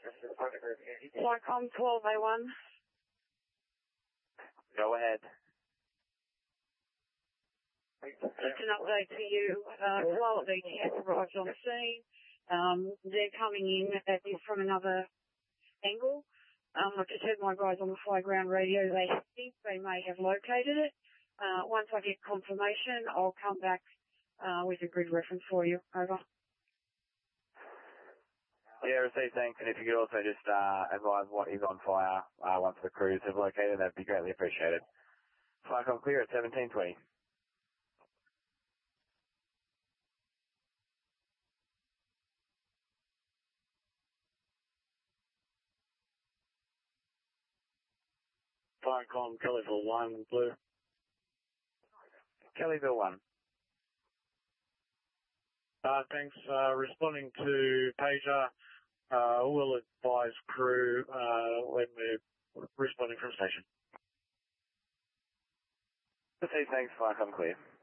Flycom 12A1. Go ahead. Just an update to you. Pilot VTS arrived on scene. They're coming in from another angle. I've just heard my guys on the fly ground radio. They think they may have located it. Once I get confirmation, I'll come back with a grid reference for you. Over. Yeah, received, thanks. And if you could also just advise what is on fire once the crews have located, that'd be greatly appreciated. Flycom clear at 1720. Flycom Kellyville 1, Blue. Kellyville 1. Thanks. Responding to pager, we'll advise crew when we're responding from station. Received, thanks. Flycom clear.